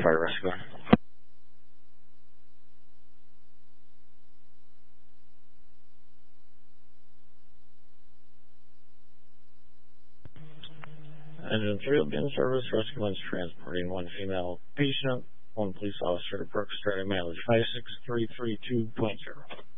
Fire Rescue. Engine 3 will be in service. Rescue one's transporting one female patient, one police officer to Brooks, starting mileage 56332.0.